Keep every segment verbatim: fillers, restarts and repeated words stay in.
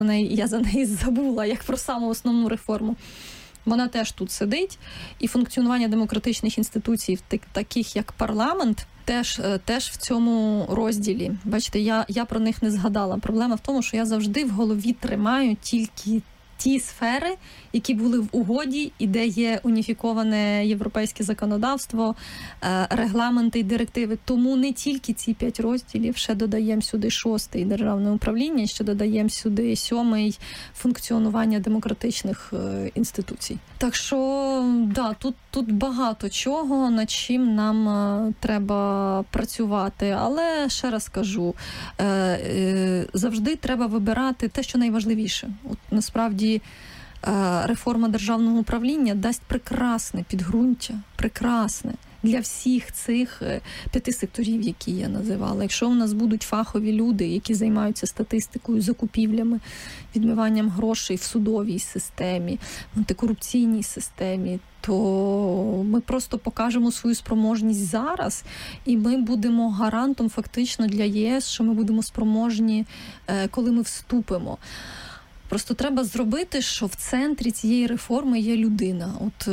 Я за неї забула, як про саму основну реформу. Вона теж тут сидить, і функціонування демократичних інституцій, таких як парламент, теж, теж в цьому розділі. Бачите, я, я про них не згадала. Проблема в тому, що я завжди в голові тримаю тільки ті сфери, які були в угоді і де є уніфіковане європейське законодавство, регламенти і директиви. Тому не тільки ці п'ять розділів, ще додаємо сюди шостий державне управління, ще додаємо сюди сьомий функціонування демократичних інституцій. Так що, да, тут, тут багато чого, над чим нам треба працювати. Але, ще раз кажу, завжди треба вибирати те, що найважливіше. От, насправді, реформа державного управління дасть прекрасне підґрунтя, прекрасне для всіх цих п'яти секторів, які я називала. Якщо у нас будуть фахові люди, які займаються статистикою, закупівлями, відмиванням грошей в судовій системі, в антикорупційній системі, то ми просто покажемо свою спроможність зараз, і ми будемо гарантом фактично для ЄС, що ми будемо спроможні, коли ми вступимо. Просто треба зробити, що в центрі цієї реформи є людина. От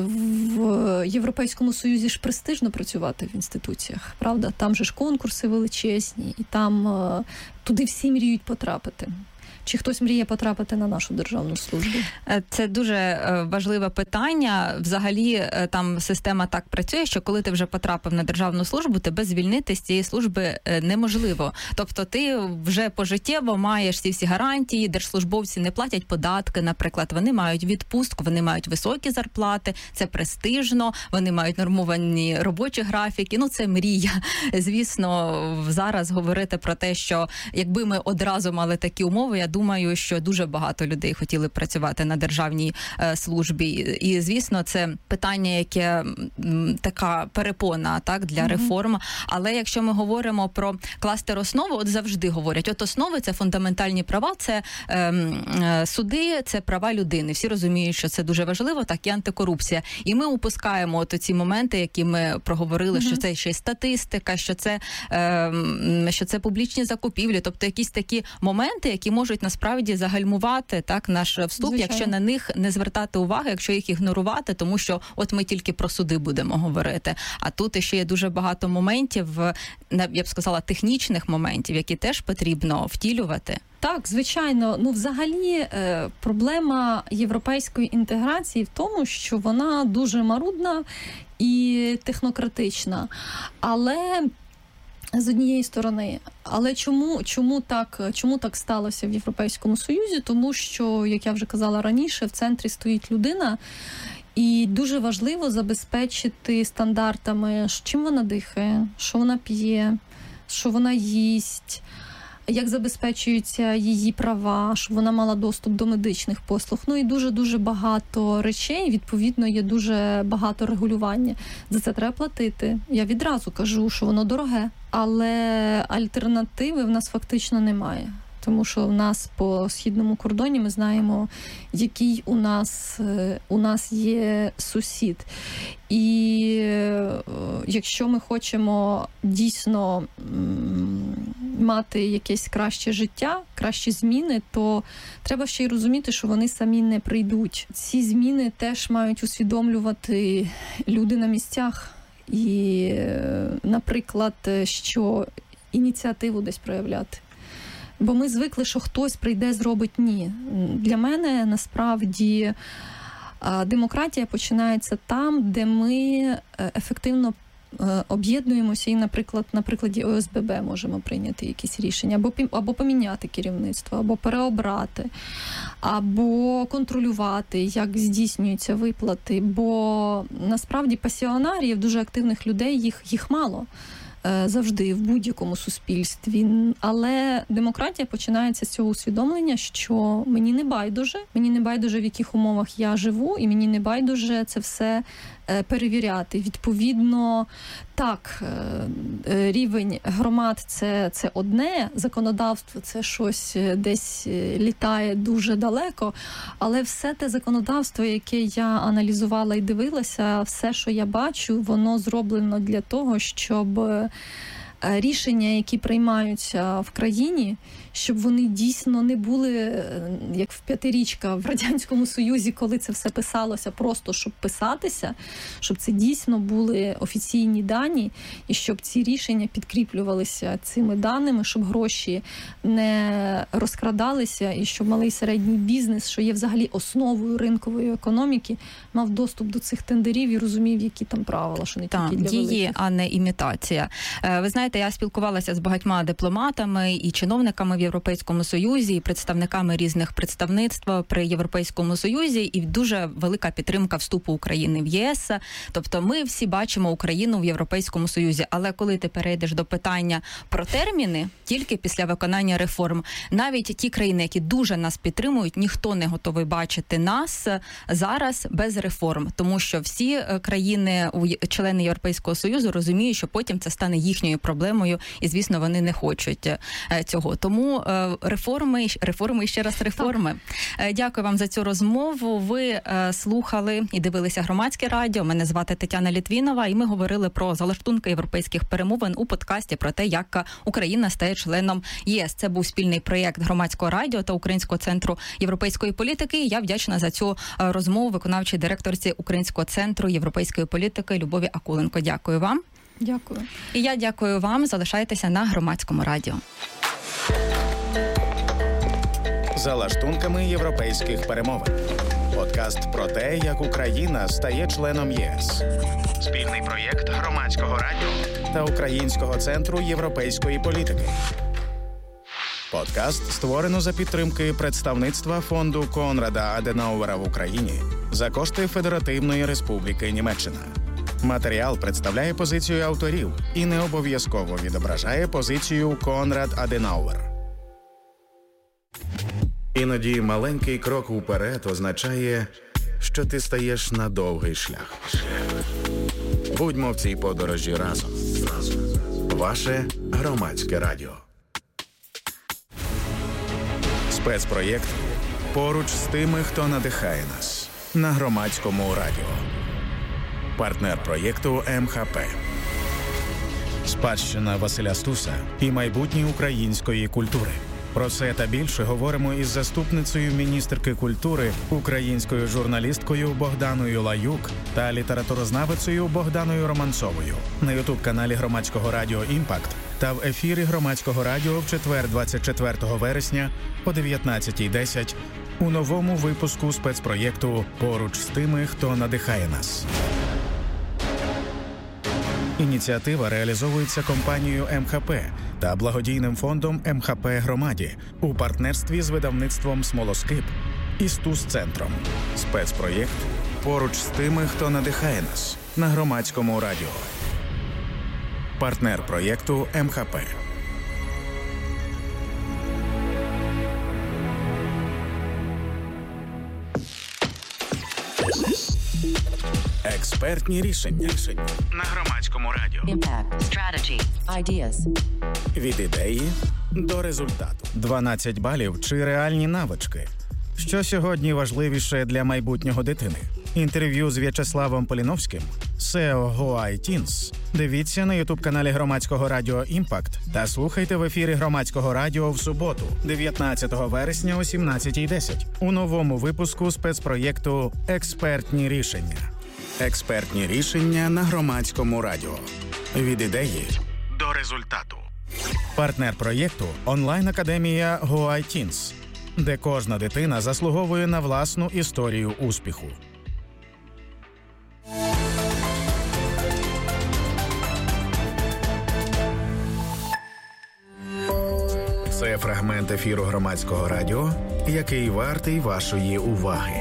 в Європейському Союзі ж престижно працювати в інституціях, правда? Там же ж конкурси величезні, і там туди всі мріють потрапити. Чи хтось мріє потрапити на нашу державну службу? Це дуже важливе питання. Взагалі, там система так працює, що коли ти вже потрапив на державну службу, тебе звільнити з цієї служби неможливо. Тобто ти вже пожиттєво маєш ці всі гарантії, держслужбовці не платять податки, наприклад, вони мають відпустку, вони мають високі зарплати, це престижно, вони мають нормовані робочі графіки. Ну, це мрія. Звісно, зараз говорити про те, що якби ми одразу мали такі умови, я думаю, Думаю, що дуже багато людей хотіли працювати на державній е, службі. І, звісно, це питання, яке м, така перепона, так, для mm-hmm. реформ. Але якщо ми говоримо про кластер основи, от завжди говорять, от основи – це фундаментальні права, це е, е, суди, це права людини. Всі розуміють, що це дуже важливо, так і антикорупція. І ми упускаємо от ці моменти, які ми проговорили, mm-hmm. що це ще й статистика, що це, е, що це публічні закупівлі, тобто якісь такі моменти, які можуть насправді загальмувати так наш вступ, Звичайно. Якщо на них не звертати уваги, якщо їх ігнорувати, тому що от ми тільки про суди будемо говорити. А тут ще є дуже багато моментів, я б сказала, технічних моментів, які теж потрібно втілювати. Так, звичайно. Ну, взагалі, проблема європейської інтеграції в тому, що вона дуже марудна і технократична. Але з однієї сторони. Але чому, чому, так, чому так сталося в Європейському Союзі? Тому що, як я вже казала раніше, в центрі стоїть людина, і дуже важливо забезпечити стандартами, чим вона дихає, що вона п'є, що вона їсть, як забезпечуються її права, щоб вона мала доступ до медичних послуг. Ну і дуже-дуже багато речей, відповідно, є дуже багато регулювання. За це треба платити. Я відразу кажу, що воно дороге, але альтернативи в нас фактично немає. Тому що в нас по східному кордоні ми знаємо, який у нас, у нас є сусід. І якщо ми хочемо дійсно мати якесь краще життя, кращі зміни, то треба ще й розуміти, що вони самі не прийдуть. Ці зміни теж мають усвідомлювати люди на місцях. І, наприклад, що ініціативу десь проявляти. Бо ми звикли, що хтось прийде, зробить. Ні. Для мене, насправді, демократія починається там, де ми ефективно об'єднуємося і, наприклад, на прикладі О С Б Б можемо прийняти якісь рішення, або, або поміняти керівництво, або переобрати, або контролювати, як здійснюються виплати. Бо, насправді, пасіонарів, дуже активних людей, їх, їх мало. Завжди, в будь-якому суспільстві. Але демократія починається з цього усвідомлення, що мені не байдуже, мені не байдуже, в яких умовах я живу, і мені не байдуже це все перевіряти. Відповідно, так, рівень громад це, це одне, законодавство це щось десь літає дуже далеко, але все те законодавство, яке я аналізувала і дивилася, все, що я бачу, воно зроблено для того, щоб рішення, які приймаються в країні, щоб вони дійсно не були, як в п'ятирічка в Радянському Союзі, коли це все писалося просто, щоб писатися, щоб це дійсно були офіційні дані, і щоб ці рішення підкріплювалися цими даними, щоб гроші не розкрадалися, і щоб малий і середній бізнес, що є взагалі основою ринкової економіки, мав доступ до цих тендерів і розумів, які там правила, що не так, тільки для дії, великих. А не імітація. Ви знаєте, я спілкувалася з багатьма дипломатами і чиновниками в Європейському Союзі, і представниками різних представництв при Європейському Союзі, і дуже велика підтримка вступу України в ЄС. Тобто ми всі бачимо Україну в Європейському Союзі. Але коли ти перейдеш до питання про терміни, тільки після виконання реформ, навіть ті країни, які дуже нас підтримують, ніхто не готовий бачити нас зараз без реформ. Тому що всі країни, члени Європейського Союзу, розуміють, що потім це стане їхньою проблемою, і, звісно, вони не хочуть цього. Тому реформи, реформи і ще раз реформи. Так. Дякую вам за цю розмову. Ви слухали і дивилися Громадське радіо. Мене звати Тетяна Літвінова, і ми говорили про залаштунки європейських перемовин у подкасті про те, як Україна стає членом ЄС. Це був спільний проєкт Громадського радіо та Українського центру європейської політики. Я вдячна за цю розмову виконавчій директорці Українського центру європейської політики Любові Акуленко. Дякую вам. Дякую. І я дякую вам. Залишайтеся на Громадському радіо. За лаштунками європейських перемовин. Подкаст про те, як Україна стає членом ЄС. Спільний проєкт Громадського радіо та Українського центру європейської політики. Подкаст створено за підтримки представництва фонду Конрада Аденауера в Україні за кошти Федеративної Республіки Німеччина. Матеріал представляє позицію авторів і не обов'язково відображає позицію Конрад Аденауер. Іноді маленький крок уперед означає, що ти стаєш на довгий шлях. Будьмо в цій подорожі разом. Ваше Громадське радіо. Спецпроєкт «Поруч з тими, хто надихає нас» на Громадському радіо. Партнер проєкту ем ха пе. Спадщина Василя Стуса і майбутнє української культури. Про це та більше говоримо із заступницею міністерки культури, українською журналісткою Богданою Лаюк та літературознавицею Богданою Романцовою на ютуб-каналі Громадського радіо «Імпакт» та в ефірі Громадського радіо в четвер двадцять четвертого вересня о дев'ятнадцятій десять у новому випуску спецпроєкту «Поруч з тими, хто надихає нас». Ініціатива реалізовується компанією ем ха пе та благодійним фондом ем ха пе Громаді у партнерстві з видавництвом «Смолоскип» і Стус-центром. Спецпроєкт «Поруч з тими, хто надихає нас» на Громадському радіо. Партнер проєкту ем ха пе. Експертні рішення на Громадському радіо. Impact, strategy, ideas. Від ідеї до результату. дванадцять балів чи реальні навички. Що сьогодні важливіше для майбутнього дитини? Інтерв'ю з В'ячеславом Поліновським, сі і о GoITeens. Дивіться на ютуб-каналі Громадського радіо «Імпакт» та слухайте в ефірі Громадського радіо в суботу, дев'ятнадцятого вересня о сімнадцятій десять у новому випуску спецпроєкту «Експертні рішення». Експертні рішення на Громадському радіо. Від ідеї до результату. Партнер проєкту – онлайн-академія GoITeens, де кожна дитина заслуговує на власну історію успіху. Це фрагмент ефіру Громадського радіо, який вартий вашої уваги.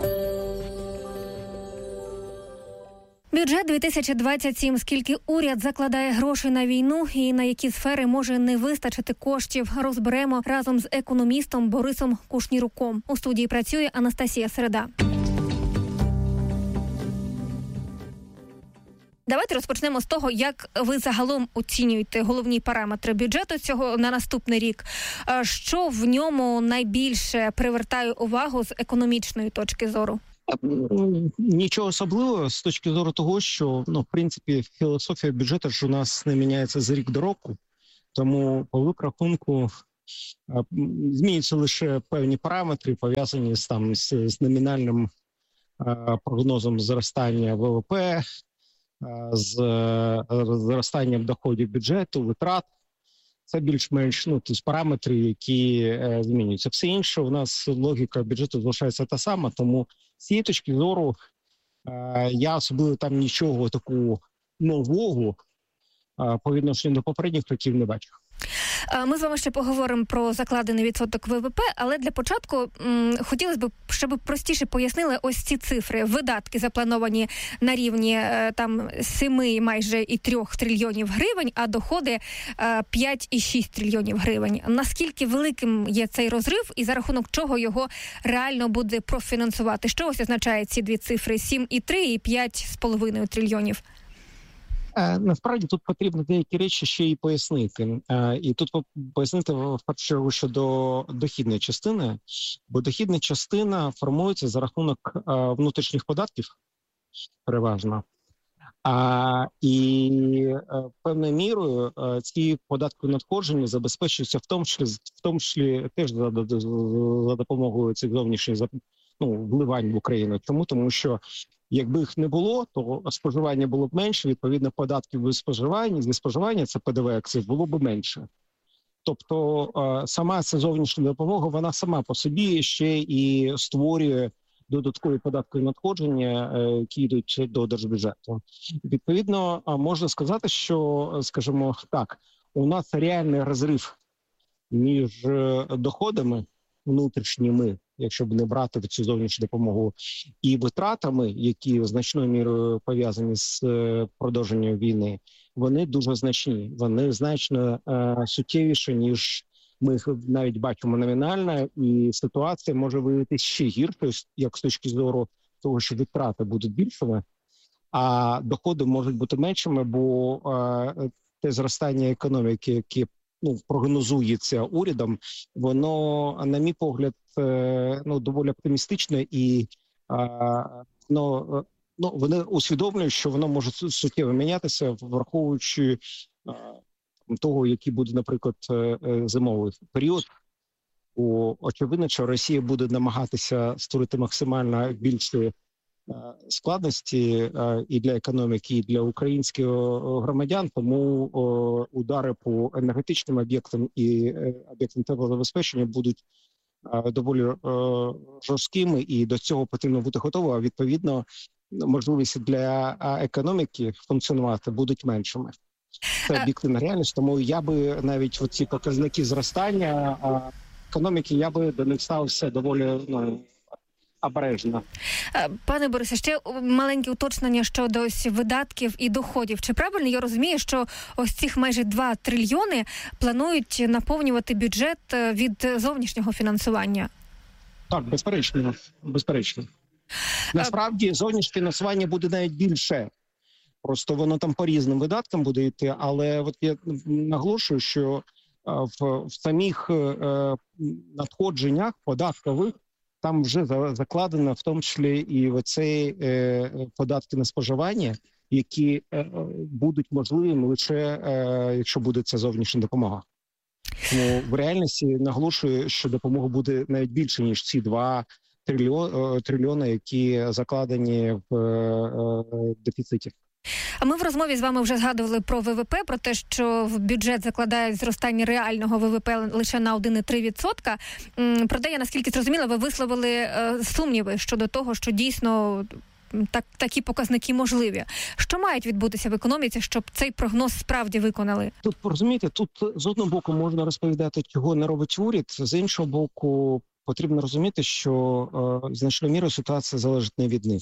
Бюджет дві тисячі двадцять сім. Скільки уряд закладає грошей на війну і на які сфери може не вистачити коштів, розберемо разом з економістом Борисом Кушніруком. У студії працює Анастасія Середа. Давайте розпочнемо з того, як ви загалом оцінюєте головні параметри бюджету цього на наступний рік. Що в ньому найбільше привертає увагу з економічної точки зору? Нічого особливого з точки зору того, що, ну, в принципі, філософія бюджету ж у нас не міняється з рік до року, тому по великому змінюються лише певні параметри, пов'язані з, там, з, з номінальним а, прогнозом зростання ВВП, а, з а, зростанням доходів бюджету, витрат. Це більш-менш, ну, тобто параметри, які е, змінюються. Все інше, у нас логіка бюджету залишається та сама, тому з цієї точки зору е, я особливо там нічого такого нового е, по відношенню до попередніх років не бачу. Ми з вами ще поговоримо про закладений відсоток ВВП, але для початку м, хотілося б, щоб простіше пояснили ось ці цифри. Видатки заплановані на рівні е, там семи майже і трьох трильйонів гривень, а доходи е, п'ять і шість трильйонів гривень. Наскільки великим є цей розрив і за рахунок чого його реально буде профінансувати? Що ось означає ці дві цифри? сім і три і п'ять з половиною трильйонів? Насправді тут потрібно деякі речі ще й пояснити. І тут пояснити в першу чергу щодо дохідної частини, бо дохідна частина формується за рахунок внутрішніх податків переважно. А, і певною мірою ці податки надходження забезпечуються в тому числі, в тому числі теж за, за допомогою цих зовнішніх, ну, вливань в Україну. Чому? Тому що якби їх не було, то споживання було б менше, відповідно, податків від споживання, зі споживання, це Пе Де Ве акциз, було б менше. Тобто сама ця зовнішня допомога, вона сама по собі ще і створює додаткові податкові надходження, які йдуть до держбюджету. Відповідно, можна сказати, що, скажімо так, у нас реальний розрив між доходами внутрішніми, якщо б не брати цю зовнішню допомогу, і витратами, які значною мірою пов'язані з продовженням війни, вони дуже значні. Вони значно е, суттєвіші, ніж ми їх навіть бачимо номінально, і ситуація може виявитися ще гіршою, як з точки зору того, що витрати будуть більшими, а доходи можуть бути меншими, бо е, те зростання економіки, яке ну, прогнозується урядом, воно, на мій погляд, ну, доволі оптимістичне і ну, ну, вони усвідомлюють, що воно може суттєво мінятися, враховуючи того, який буде, наприклад, зимовий період. О, очевидно, що Росія буде намагатися створити максимально більші складності і для економіки, і для українських громадян, тому удари по енергетичним об'єктам і об'єктам теплозабезпечення будуть доволі жорсткими, і до цього потрібно бути готовим, а відповідно можливості для економіки функціонувати будуть меншими. Це об'єктивна реальність, тому я би навіть оці показники зростання економіки, я би до них ставився доволі, ну, обережно. Пане Борисе, ще маленьке уточнення щодо ось видатків і доходів. Чи правильно я розумію, що ось цих майже два трильйони планують наповнювати бюджет від зовнішнього фінансування? Так, безперечно. безперечно. Насправді, зовнішнє фінансування буде навіть більше. Просто воно там по різним видаткам буде йти, але от я наголошую, що в, в самих е, надходженнях податкових там вже закладено в тому числі і оцей е, податки на споживання, які е, будуть можливими лише, е, якщо буде ця зовнішня допомога. Тому в реальності наголошую, що допомога буде навіть більше, ніж ці два трильйони, трильйони, які закладені в е, дефіциті. А ми в розмові з вами вже згадували про ВВП, про те, що в бюджет закладають зростання реального ВВП лише на один цілих три десятих відсотка. Проте, я наскільки зрозуміла, ви висловили е, сумніви щодо того, що дійсно так, такі показники можливі. Що мають відбутися в економіці, щоб цей прогноз справді виконали? Тут, розумієте, тут з одного боку можна розповідати, чого не робить уряд, з іншого боку потрібно розуміти, що е, значною мірою ситуація залежить не від них.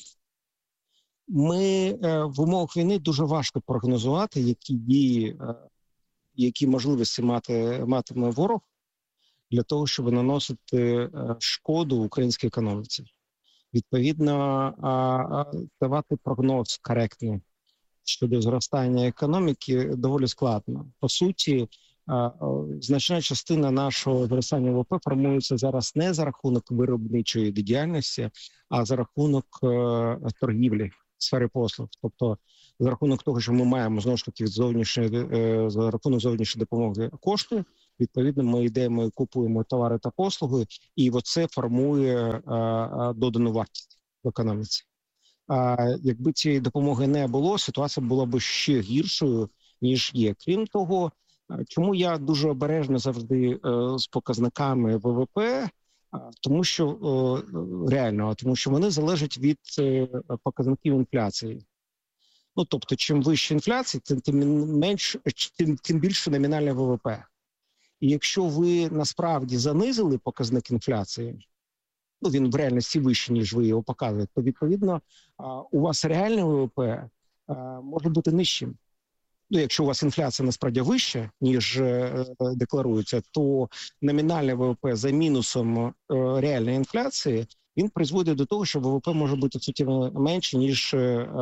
Ми е, в умовах війни дуже важко прогнозувати, які дії, е, які можливості мати, матиме ворог для того, щоб наносити е, шкоду українській економіці. Відповідно, е, е, давати прогноз коректний щодо зростання економіки доволі складно. По суті, Значна частина нашого зростання ВВП формується зараз не за рахунок виробничої діяльності, а за рахунок торгівлі, сфери послуг. Тобто за рахунок того, що ми маємо знову ж таки від зовнішньої, за рахунок зовнішньої допомоги кошти, відповідно ми йдемо і купуємо товари та послуги, і оце формує додану вартість в економіці. А якби цієї допомоги не було, ситуація була б ще гіршою, ніж є. Крім того, чому я дуже обережно завжди з показниками ВВП, тому що реально, тому що вони залежать від показників інфляції. Ну, тобто, чим вища інфляція, тим, тим менш, тим, тим більше номінальне ВВП. І якщо ви насправді занизили показник інфляції, ну, він в реальності вищий, ніж ви його показуєте, то, відповідно, у вас реальне ВВП може бути нижчим. Ну, якщо у вас інфляція насправді вища, ніж декларується, то номінальне ВВП за мінусом реальної інфляції, він призводить до того, що ВВП може бути суттєво менше, ніж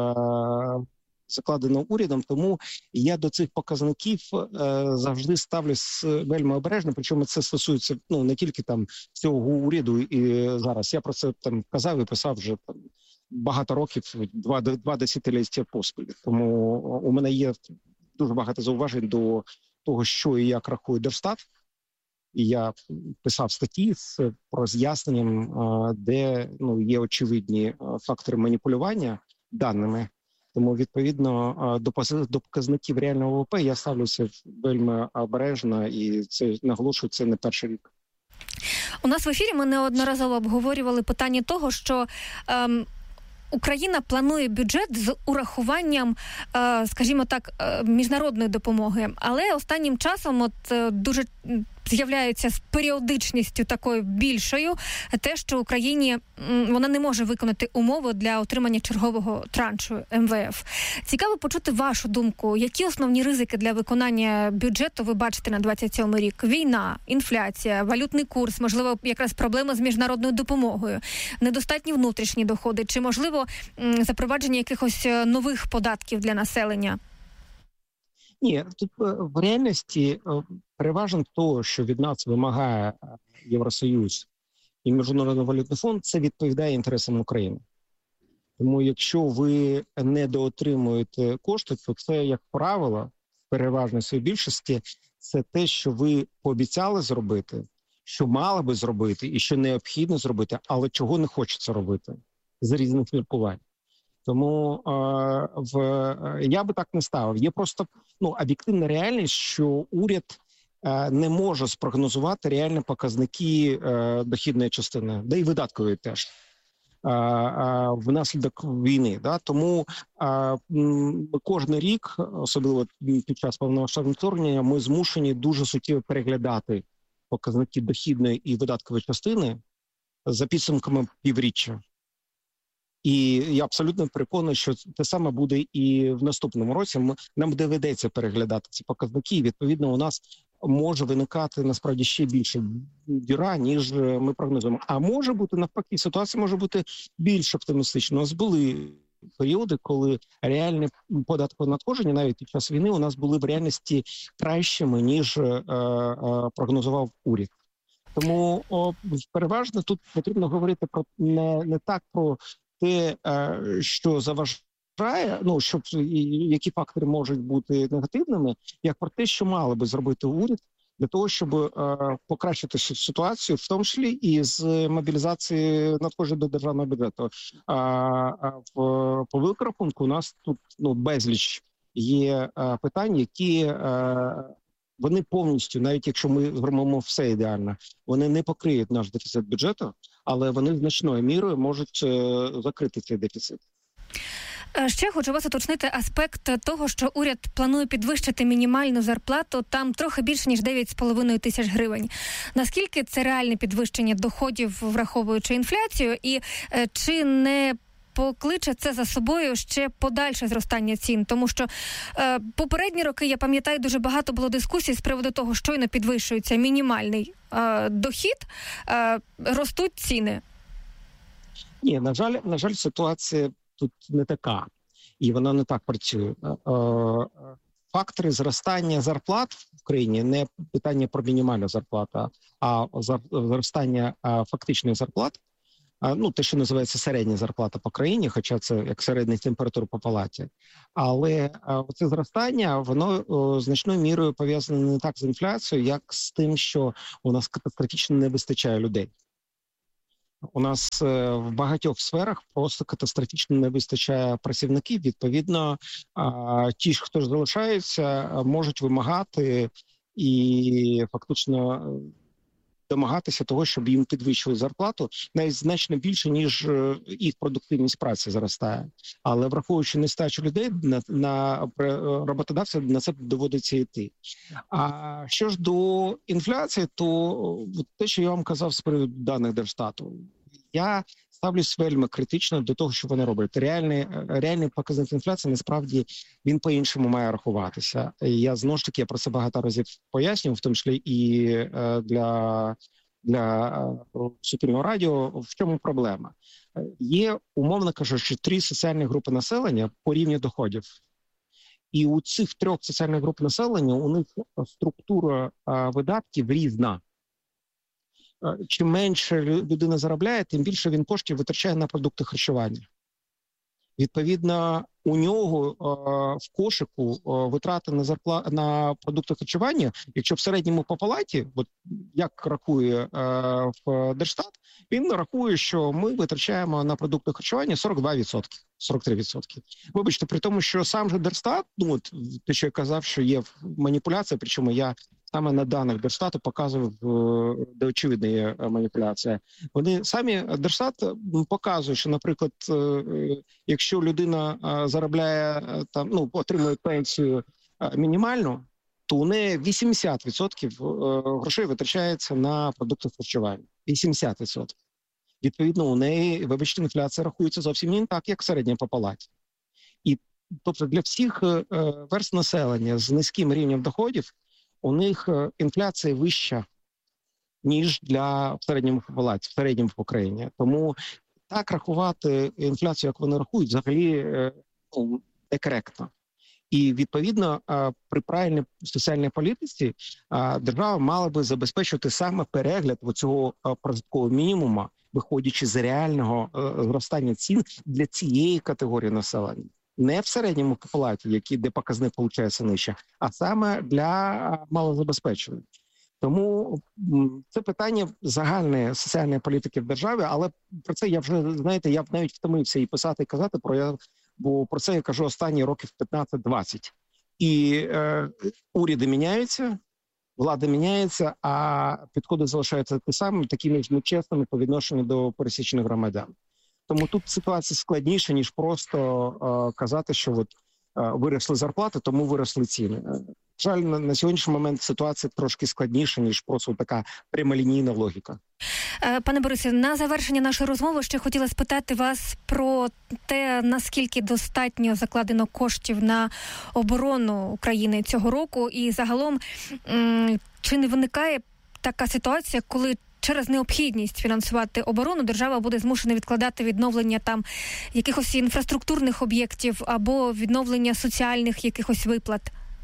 закладено урядом, тому я до цих показників е, завжди ставлюсь вельми обережно, причому це стосується ну не тільки там цього уряду і зараз. Я про це там казав і писав вже там багато років, два, два десятиліття поспіль. Тому у мене є дуже багато зауважень до того, що і як рахує Держстат. І я писав статті з про роз'ясненням, де ну є очевидні фактори маніпулювання даними. Тому, відповідно, до показників реального ВВП я ставлюся вельми обережно, і це наголошую, це не перший рік. У нас в ефірі ми неодноразово обговорювали питання того, що ем, Україна планує бюджет з урахуванням, е, скажімо так, е, міжнародної допомоги. Але останнім часом от е, дуже з'являється з періодичністю такою більшою те, що Україні м, вона не може виконати умови для отримання чергового траншу ем ве еф. Цікаво почути вашу думку. Які основні ризики для виконання бюджету ви бачите на двадцять сьомий рік? Війна, інфляція, валютний курс, можливо, якраз проблема з міжнародною допомогою, недостатні внутрішні доходи, чи, можливо, м, запровадження якихось нових податків для населення? Ні, тут в реальності переважно того, що від нас вимагає Євросоюз і Міжнародний валютний фонд, це відповідає інтересам України. Тому якщо ви недоотримуєте кошти, то це, як правило, в переважній своїй більшості, це те, що ви пообіцяли зробити, що мали би зробити і що необхідно зробити, але чого не хочеться робити з різних міркувань. Тому е, в, я би так не ставив. Є просто ну, об'єктивна реальність, що уряд е, не може спрогнозувати реальні показники е, дохідної частини, да і видаткової теж, е, е, внаслідок війни. Да? Тому е, кожен рік, особливо під час повномасштабного вторгнення, ми змушені дуже суттєво переглядати показники дохідної і видаткової частини за підсумками півріччя. І я абсолютно переконаний, що те саме буде і в наступному році. Ми, нам доведеться переглядати ці показники, і, відповідно, у нас може виникати, насправді, ще більше діра, ніж ми прогнозуємо. А може бути, навпаки, ситуація може бути більш оптимістична. У нас були періоди, коли реальні податкові надходження, навіть під час війни, у нас були в реальності кращими, ніж е, е, прогнозував уряд. Тому о, переважно тут потрібно говорити про не, не так про те, що заважає, ну, щоб, які фактори можуть бути негативними, як про те, що мали би зробити уряд для того, щоб е, покращити ситуацію, в тому числі і з мобілізації надходжень до державного бюджету. А, а в, по великому рахунку у нас тут ну, безліч є е, питань, які е, вони повністю, навіть якщо ми зробимо все ідеально, вони не покриють наш дефіцит бюджету, але вони значною мірою можуть е, закрити цей дефіцит. Ще хочу вас уточнити аспект того, що уряд планує підвищити мінімальну зарплату там трохи більше, ніж дев'ять з половиною тисяч гривень. Наскільки це реальне підвищення доходів, враховуючи інфляцію, і е, чи не покличе це за собою ще подальше зростання цін? Тому що е, попередні роки, я пам'ятаю, дуже багато було дискусій з приводу того, щойно підвищується мінімальний е, дохід, е, ростуть ціни. Ні, на жаль, на жаль, ситуація тут не така, і вона не так працює. фактори зростання зарплат в країні, не питання про мінімальну зарплату, а зростання фактичних зарплат, ну, те, що називається середня зарплата по країні, хоча це як середня температура по палаті. Але це зростання, воно о, значною мірою пов'язане не так з інфляцією, як з тим, що у нас катастрофічно не вистачає людей. У нас е, в багатьох сферах просто катастрофічно не вистачає працівників. Відповідно, а, ті ж, хто ж залишаються, можуть вимагати і фактично домагатися того, щоб їм підвищили зарплату, навіть значно більше, ніж їх продуктивність праці зростає. Але враховуючи нестачу людей, на, на роботодавця на це доводиться йти. А що ж до інфляції, то те, що я вам казав з приводу даних Держстату, я ставлюсь вельми критично до того, що вони роблять. Реальний, реальний показник інфляції, насправді, він по-іншому має рахуватися. Я, знову ж таки, я про це багато разів пояснював, в тому числі і е, для, для е, Суспільного радіо. В чому проблема? Є, умовно кажучи, три соціальні групи населення по рівню доходів. І у цих трьох соціальних груп населення у них структура е, видатків різна. Чим менше людина заробляє, тим більше він коштів витрачає на продукти харчування. Відповідно, у нього е, в кошику е, витрати на зарпла... на продукти харчування, якщо в середньому по палаті, от як рахує е, в Держстат, він рахує, що ми витрачаємо на продукти харчування сорок два відсотки, сорок три відсотки. Вибачте, при тому, що сам же Держстат, ну от те, що я казав, що є маніпуляція, причому я саме на даних Держстату показував, де очевидна є маніпуляція. Вони самі, Держстат показує, що, наприклад, якщо людина заробляє, там, ну, отримує пенсію мінімальну, то у неї вісімдесят відсотків грошей витрачається на продукти харчування. вісімдесят відсотків. Відповідно, у неї, вибачте, інфляція рахується зовсім не так, як середня по палаті. І, тобто, для всіх верств населення з низьким рівнем доходів у них інфляція вища, ніж для в середньому по палаті, в середньому по країні. Тому так рахувати інфляцію, як вони рахують, взагалі ну, некоректно. І, відповідно, при правильній соціальній політиці держава мала би забезпечувати саме перегляд цього прожиткового мінімуму, виходячи з реального зростання цін для цієї категорії населення. Не в середньому по палаті, які, де показник виходить нижче, а саме для малозабезпечених. Тому це питання загальної соціальної політики в державі, але про це я вже, знаєте, я навіть втомився і писати, і казати, про я, бо про це я кажу останні років п'ятнадцять-двадцять. І е, уряди міняються, влада міняється, а підходи залишаються ті самі, такими ж нечесними по відношенню до пересічних громадян. Тому тут ситуація складніша, ніж просто е, казати, що от, е, виросли зарплати, тому виросли ціни. Жаль, на, на сьогоднішній момент ситуація трошки складніша, ніж просто така прямолінійна логіка. Пане Борисе, на завершення нашої розмови ще хотіла спитати вас про те, наскільки достатньо закладено коштів на оборону України цього року, і загалом м- чи не виникає така ситуація, коли через необхідність фінансувати оборону держава буде змушена відкладати відновлення там якихось інфраструктурних об'єктів або відновлення соціальних якихось виплат?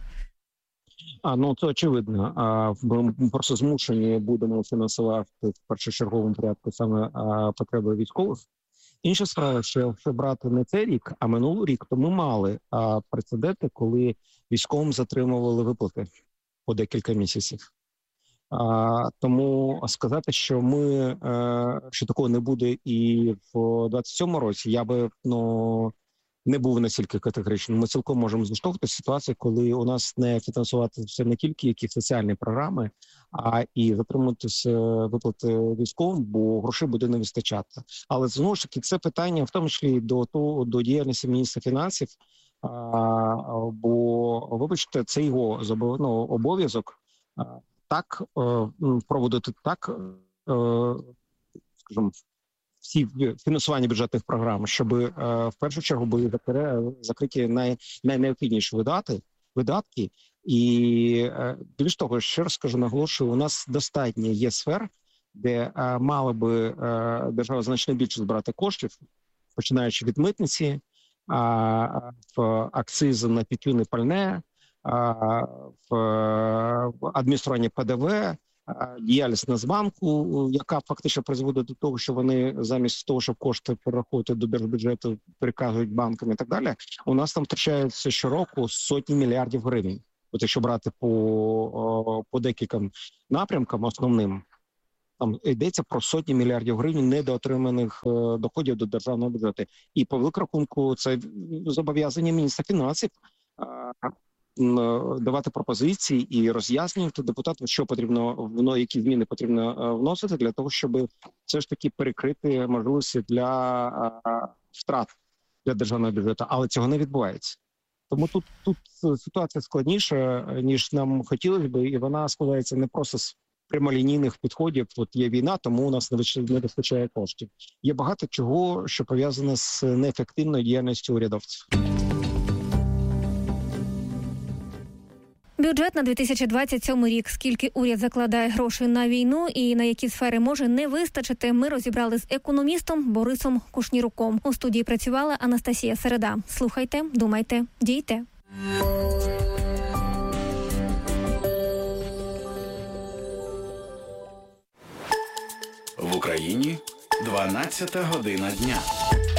А, ну, це очевидно. А, ми просто змушені будемо фінансувати в першочерговому порядку саме а, потреби військових. Інша справа, що якщо брати не цей рік, а минулий рік, то ми мали а, прецеденти, коли військовим затримували виплати по декілька місяців. А, тому сказати, що ми а, що такого не буде і в двадцять сьомому році, я би ну не був настільки категоричним. Ми цілком можемо зіштовхнутися ситуацію, коли у нас не фінансуватися не тільки якісь соціальні програми, а і затримуватися виплати військовим, бо грошей буде не вистачати. Але знову ж таки це питання, в тому числі до того до діяльності міністра фінансів. А, бо, вибачте, це його ну, обов'язок а, так а, проводити так, а, скажімо, всі фінансування бюджетних програм, щоб е, в першу чергу були закриті най, найнеобхідніші видати, видатки. І е, більш того, ще раз скажу, наголошую, у нас достатньо є сфер, де е, мала би е, держава значно більше збирати коштів, починаючи від митниці, е, в акцизи на тютюн і пальне, в адміністрування Пе Де Ве, діяльність Нацбанку, яка фактично призводить до того, що вони замість того, щоб кошти перераховувати до держбюджету, переказують банкам і так далі, у нас там втрачаються щороку сотні мільярдів гривень. От якщо брати по, по декільком напрямкам основним, там йдеться про сотні мільярдів гривень недоотриманих доходів до державного бюджету. І по викрахунку це зобов'язання міністра фінансів давати пропозиції і роз'яснювати депутатам, що потрібно, воно, які зміни потрібно вносити для того, щоб все ж таки перекрити можливості для втрат для державного бюджету. Але цього не відбувається. Тому тут, тут ситуація складніша, ніж нам хотілося б, і вона складається не просто з прямолінійних підходів. От є війна, тому у нас не вистачає коштів. Є багато чого, що пов'язане з неефективною діяльністю урядовців. Бюджет на дві тисячі двадцять сьомий рік. Скільки уряд закладає грошей на війну і на які сфери може не вистачити, ми розібрали з економістом Борисом Кушніруком. У студії працювала Анастасія Середа. Слухайте, думайте, дійте. В Україні дванадцята година дня.